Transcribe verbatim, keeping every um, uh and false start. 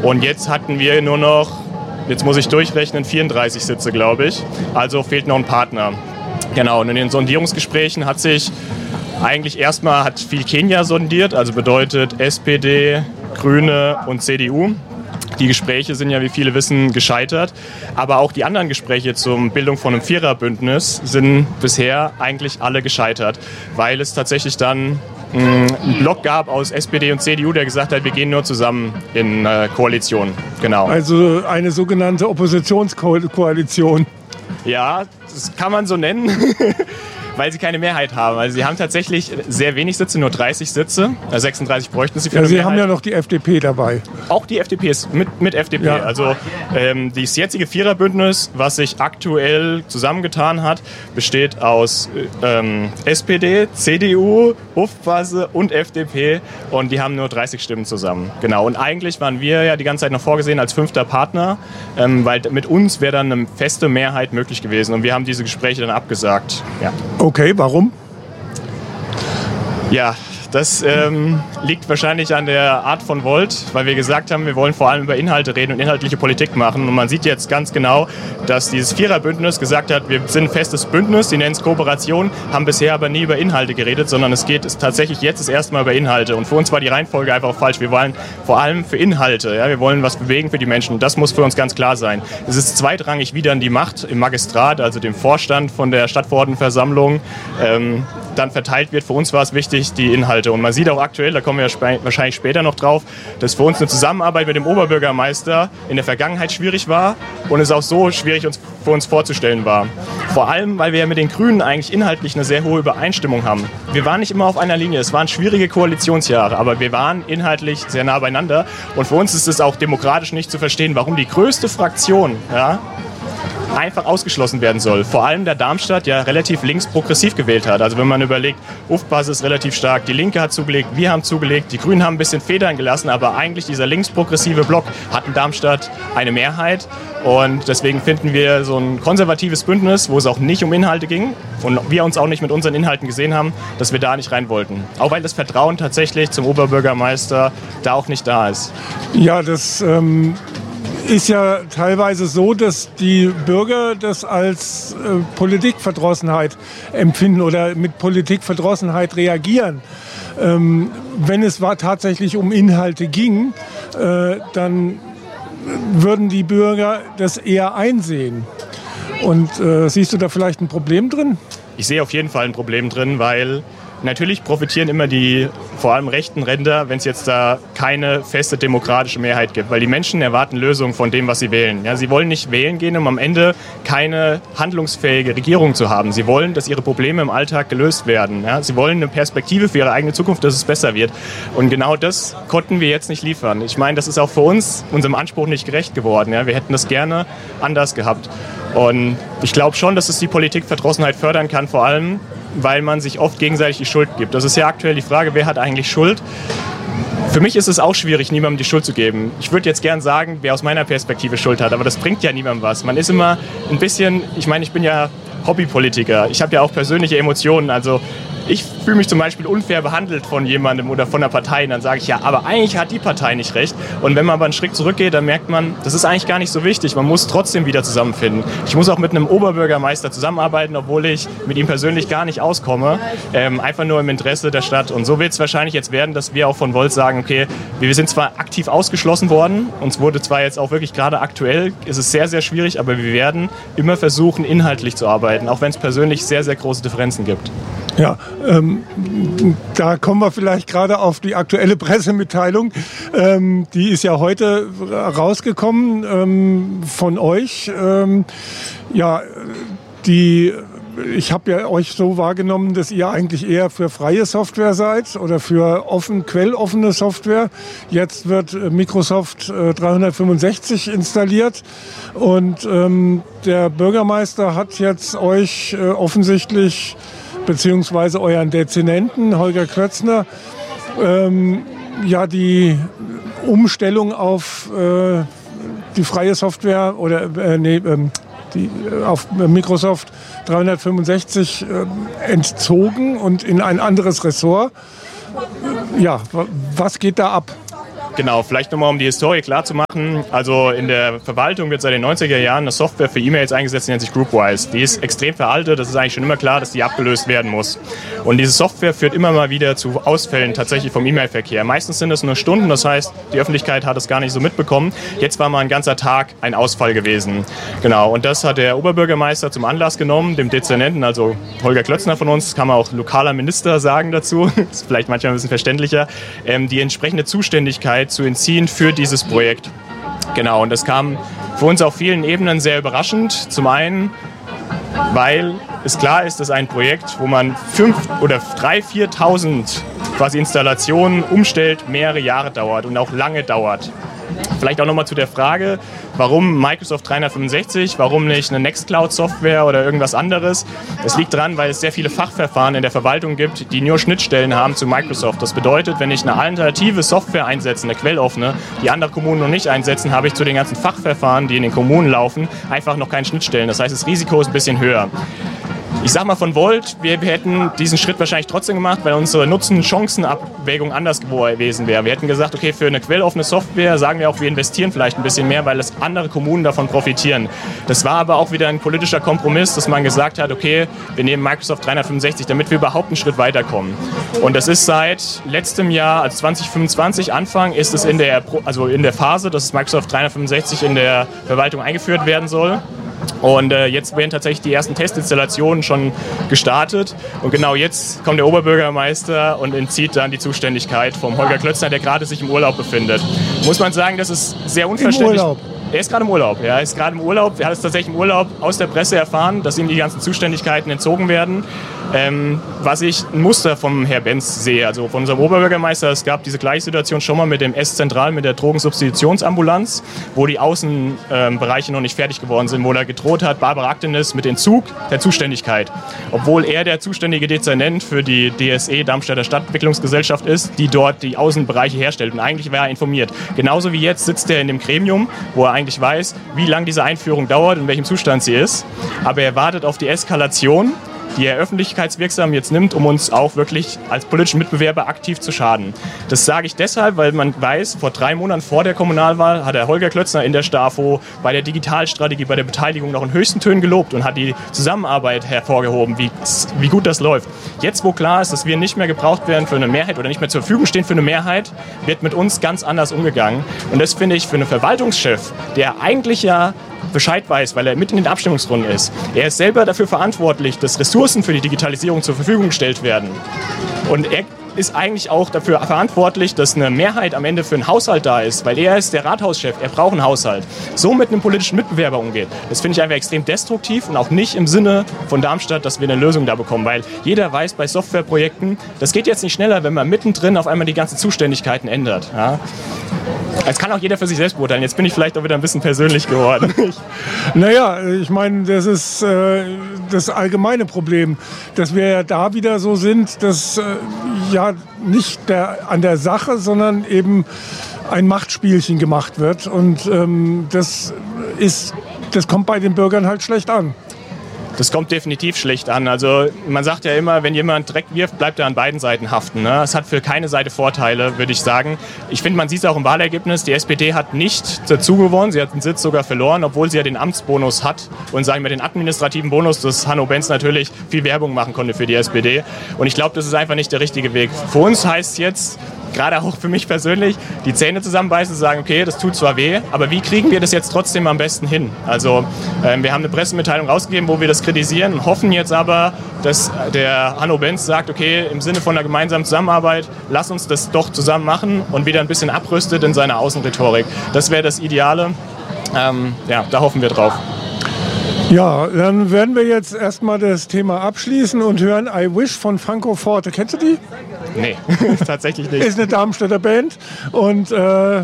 Und jetzt hatten wir nur noch, jetzt muss ich durchrechnen, vierunddreißig Sitze, glaube ich. Also fehlt noch ein Partner. Genau, und in den Sondierungsgesprächen hat sich eigentlich erstmal hat viel Kenia sondiert, also bedeutet S P D, Grüne und C D U. Die Gespräche sind ja, wie viele wissen, gescheitert. Aber auch die anderen Gespräche zur Bildung von einem Viererbündnis sind bisher eigentlich alle gescheitert, weil es tatsächlich dann mh, einen Block gab aus S P D und C D U, der gesagt hat, wir gehen nur zusammen in äh, Koalition. Genau. Also eine sogenannte Oppositionskoalition. Ja, das kann man so nennen. Weil sie keine Mehrheit haben. Also sie haben tatsächlich sehr wenig Sitze, nur dreißig Sitze. sechsunddreißig bräuchten sie für ja, eine Sie Mehrheit. haben ja noch die F D P dabei. Auch die F D P ist mit, mit F D P. Ja. Also ähm, das jetzige Viererbündnis, was sich aktuell zusammengetan hat, besteht aus ähm, S P D, C D U, Ufpasse und F D P. Und die haben nur dreißig Stimmen zusammen. Genau. Und eigentlich waren wir ja die ganze Zeit noch vorgesehen als fünfter Partner, ähm, weil mit uns wäre dann eine feste Mehrheit möglich gewesen. Und wir haben diese Gespräche dann abgesagt. Ja. Okay, warum? Ja, das ähm, liegt wahrscheinlich an der Art von Volt, weil wir gesagt haben, wir wollen vor allem über Inhalte reden und inhaltliche Politik machen. Und man sieht jetzt ganz genau, dass dieses Viererbündnis gesagt hat, wir sind ein festes Bündnis, die nennen es Kooperation, haben bisher aber nie über Inhalte geredet, sondern es geht es tatsächlich jetzt das erste Mal über Inhalte. Und für uns war die Reihenfolge einfach falsch. Wir wollen vor allem für Inhalte, ja, wir wollen was bewegen für die Menschen. Und das muss für uns ganz klar sein. Es ist zweitrangig, wie dann die Macht im Magistrat, also dem Vorstand von der Stadtverordnetenversammlung, ähm, dann verteilt wird. Für uns war es wichtig, die Inhalte. Und man sieht auch aktuell, da kommen wir sp- wahrscheinlich später noch drauf, dass für uns eine Zusammenarbeit mit dem Oberbürgermeister in der Vergangenheit schwierig war und es auch so schwierig uns, für uns vorzustellen war. Vor allem, weil wir ja mit den Grünen eigentlich inhaltlich eine sehr hohe Übereinstimmung haben. Wir waren nicht immer auf einer Linie. Es waren schwierige Koalitionsjahre, aber wir waren inhaltlich sehr nah beieinander. Und für uns ist es auch demokratisch nicht zu verstehen, warum die größte Fraktion, ja, einfach ausgeschlossen werden soll. Vor allem der Darmstadt ja relativ links-progressiv gewählt hat. Also wenn man überlegt, Ufpasse ist relativ stark, die Linke hat zugelegt, wir haben zugelegt, die Grünen haben ein bisschen Federn gelassen, aber eigentlich dieser links-progressive Block hat in Darmstadt eine Mehrheit. Und deswegen finden wir so ein konservatives Bündnis, wo es auch nicht um Inhalte ging und wir uns auch nicht mit unseren Inhalten gesehen haben, dass wir da nicht rein wollten. Auch weil das Vertrauen tatsächlich zum Oberbürgermeister da auch nicht da ist. Ja, das ähm, ist ja teilweise so, dass die Bürger das als äh, Politikverdrossenheit empfinden oder mit Politikverdrossenheit reagieren. Ähm, wenn es war tatsächlich um Inhalte ging, äh, dann würden die Bürger das eher einsehen. Und äh, siehst du da vielleicht ein Problem drin? Ich sehe auf jeden Fall ein Problem drin, weil natürlich profitieren immer die vor allem rechten Ränder, wenn es jetzt da keine feste demokratische Mehrheit gibt. Weil die Menschen erwarten Lösungen von dem, was sie wählen. Ja, sie wollen nicht wählen gehen, um am Ende keine handlungsfähige Regierung zu haben. Sie wollen, dass ihre Probleme im Alltag gelöst werden. Ja, sie wollen eine Perspektive für ihre eigene Zukunft, dass es besser wird. Und genau das konnten wir jetzt nicht liefern. Ich meine, das ist auch für uns unserem Anspruch nicht gerecht geworden. Ja, wir hätten das gerne anders gehabt. Und ich glaube schon, dass es die Politikverdrossenheit fördern kann, vor allem, weil man sich oft gegenseitig die Schuld gibt. Das ist ja aktuell die Frage, wer hat eigentlich Schuld? Für mich ist es auch schwierig, niemandem die Schuld zu geben. Ich würde jetzt gern sagen, wer aus meiner Perspektive Schuld hat, aber das bringt ja niemandem was. Man ist immer ein bisschen, ich meine, ich bin ja Hobbypolitiker. Ich habe ja auch persönliche Emotionen, also ich fühle mich zum Beispiel unfair behandelt von jemandem oder von einer Partei. Und dann sage ich, ja, aber eigentlich hat die Partei nicht recht. Und wenn man aber einen Schritt zurückgeht, dann merkt man, das ist eigentlich gar nicht so wichtig. Man muss trotzdem wieder zusammenfinden. Ich muss auch mit einem Oberbürgermeister zusammenarbeiten, obwohl ich mit ihm persönlich gar nicht auskomme. Ähm, einfach nur im Interesse der Stadt. Und so wird es wahrscheinlich jetzt werden, dass wir auch von Volt sagen, okay, wir sind zwar aktiv ausgeschlossen worden. Uns wurde zwar jetzt auch wirklich gerade aktuell, ist es sehr, sehr schwierig, aber wir werden immer versuchen, inhaltlich zu arbeiten, auch wenn es persönlich sehr, sehr große Differenzen gibt. Ja, ähm, da kommen wir vielleicht gerade auf die aktuelle Pressemitteilung. Ähm, die ist ja heute rausgekommen ähm, von euch. Ähm, ja, die, ich habe ja euch so wahrgenommen, dass ihr eigentlich eher für freie Software seid oder für offen, quelloffene Software. Jetzt wird Microsoft äh, dreihundertfünfundsechzig installiert und ähm, der Bürgermeister hat jetzt euch äh, offensichtlich beziehungsweise euren Dezernenten Holger Klötzner, ähm, ja, die Umstellung auf äh, die freie Software oder äh, nee, ähm, die, äh, auf Microsoft dreihundertfünfundsechzig äh, entzogen und in ein anderes Ressort. Ja, was geht da ab? Genau, vielleicht nochmal, um die Historie klar zu machen. Also in der Verwaltung wird seit den neunziger Jahren eine Software für E-Mails eingesetzt, die nennt sich Groupwise. Die ist extrem veraltet, das ist eigentlich schon immer klar, dass die abgelöst werden muss. Und diese Software führt immer mal wieder zu Ausfällen tatsächlich vom E-Mail-Verkehr. Meistens sind es nur Stunden, das heißt, die Öffentlichkeit hat es gar nicht so mitbekommen. Jetzt war mal ein ganzer Tag ein Ausfall gewesen. Genau, und das hat der Oberbürgermeister zum Anlass genommen, dem Dezernenten, also Holger Klötzner von uns, das kann man auch lokaler Minister sagen dazu, das ist vielleicht manchmal ein bisschen verständlicher, ähm, die entsprechende Zuständigkeit zu entziehen für dieses Projekt. Genau, und das kam für uns auf vielen Ebenen sehr überraschend. Zum einen, weil es klar ist, dass ein Projekt, wo man fünf oder drei, viertausend quasi Installationen umstellt, mehrere Jahre dauert und auch lange dauert. Vielleicht auch nochmal zu der Frage, warum Microsoft dreihundertfünfundsechzig, warum nicht eine Nextcloud-Software oder irgendwas anderes? Das liegt daran, weil es sehr viele Fachverfahren in der Verwaltung gibt, die nur Schnittstellen haben zu Microsoft. Das bedeutet, wenn ich eine alternative Software einsetze, eine quelloffene, die andere Kommunen noch nicht einsetzen, habe ich zu den ganzen Fachverfahren, die in den Kommunen laufen, einfach noch keine Schnittstellen. Das heißt, das Risiko ist ein bisschen höher. Ich sag mal von Volt, wir hätten diesen Schritt wahrscheinlich trotzdem gemacht, weil unsere Nutzen-Chancen-Abwägung anders gewesen wäre. Wir hätten gesagt, okay, für eine quelloffene Software sagen wir auch, wir investieren vielleicht ein bisschen mehr, weil es andere Kommunen davon profitieren. Das war aber auch wieder ein politischer Kompromiss, dass man gesagt hat, okay, wir nehmen Microsoft dreihundertfünfundsechzig, damit wir überhaupt einen Schritt weiterkommen. Und das ist seit letztem Jahr, also zwanzig fünfundzwanzig Anfang, ist es in der, also in der Phase, dass Microsoft dreihundertfünfundsechzig in der Verwaltung eingeführt werden soll. Und äh, jetzt werden tatsächlich die ersten Testinstallationen schon gestartet. Und genau jetzt kommt der Oberbürgermeister und entzieht dann die Zuständigkeit vom Holger Klötzner, der gerade sich im Urlaub befindet. Muss man sagen, das ist sehr unverständlich. Im Urlaub. Er ist gerade im Urlaub. Er ist gerade im Urlaub. Er hat es tatsächlich im Urlaub aus der Presse erfahren, dass ihm die ganzen Zuständigkeiten entzogen werden. Ähm, was ich ein Muster vom Herrn Benz sehe, also von unserem Oberbürgermeister, es gab diese gleiche Situation schon mal mit dem S-Zentral, mit der Drogensubstitutionsambulanz, wo die Außenbereiche ähm, noch nicht fertig geworden sind, wo er gedroht hat, Barbara Aktenis mit Entzug der Zuständigkeit. Obwohl er der zuständige Dezernent für die D S E, Darmstädter Stadtentwicklungsgesellschaft, ist, die dort die Außenbereiche herstellt. Und eigentlich war er informiert. Genauso wie jetzt sitzt er in dem Gremium, wo er eigentlich weiß, wie lange diese Einführung dauert und in welchem Zustand sie ist. Aber er wartet auf die Eskalation, die er öffentlichkeitswirksam jetzt nimmt, um uns auch wirklich als politischen Mitbewerber aktiv zu schaden. Das sage ich deshalb, weil man weiß, vor drei Monaten vor der Kommunalwahl hat der Holger Klötzner in der STAFO bei der Digitalstrategie, bei der Beteiligung noch in höchsten Tönen gelobt und hat die Zusammenarbeit hervorgehoben, wie, wie gut das läuft. Jetzt, wo klar ist, dass wir nicht mehr gebraucht werden für eine Mehrheit oder nicht mehr zur Verfügung stehen für eine Mehrheit, wird mit uns ganz anders umgegangen. Und das finde ich für einen Verwaltungschef, der eigentlich ja Bescheid weiß, weil er mit in den Abstimmungsrunden ist. Er ist selber dafür verantwortlich, dass Ressourcen für die Digitalisierung zur Verfügung gestellt werden. Und er ist eigentlich auch dafür verantwortlich, dass eine Mehrheit am Ende für einen Haushalt da ist, weil er ist der Rathauschef, er braucht einen Haushalt. So mit einem politischen Mitbewerber umgeht, das finde ich einfach extrem destruktiv und auch nicht im Sinne von Darmstadt, dass wir eine Lösung da bekommen, weil jeder weiß bei Softwareprojekten, das geht jetzt nicht schneller, wenn man mittendrin auf einmal die ganzen Zuständigkeiten ändert. Ja? Das kann auch jeder für sich selbst beurteilen. Jetzt bin ich vielleicht auch wieder ein bisschen persönlich geworden. Naja, ich meine, das ist äh, das allgemeine Problem, dass wir ja da wieder so sind, dass äh, ja nicht der, an der Sache, sondern eben ein Machtspielchen gemacht wird. Und ähm, das ist, das kommt bei den Bürgern halt schlecht an. Das kommt definitiv schlecht an. Also man sagt ja immer, wenn jemand Dreck wirft, bleibt er an beiden Seiten haften. Ne? Es hat für keine Seite Vorteile, würde ich sagen. Ich finde, man sieht es auch im Wahlergebnis. Die S P D hat nicht dazu gewonnen. Sie hat den Sitz sogar verloren, obwohl sie ja den Amtsbonus hat. Und sagen wir den administrativen Bonus, dass Hanno Benz natürlich viel Werbung machen konnte für die S P D. Und ich glaube, das ist einfach nicht der richtige Weg. Für uns heißt es jetzt, gerade auch für mich persönlich, die Zähne zusammenbeißen und sagen, okay, das tut zwar weh, aber wie kriegen wir das jetzt trotzdem am besten hin? Also ähm, wir haben eine Pressemitteilung rausgegeben, wo wir das kritisieren und hoffen jetzt aber, dass der Hanno Benz sagt, okay, im Sinne von einer gemeinsamen Zusammenarbeit, lass uns das doch zusammen machen und wieder ein bisschen abrüstet in seiner Außenrhetorik. Das wäre das Ideale. Ähm, ja, da hoffen wir drauf. Ja, dann werden wir jetzt erstmal das Thema abschließen und hören I Wish von Franco Forte. Kennst du die? Nee, tatsächlich nicht. Ist eine Darmstädter Band und äh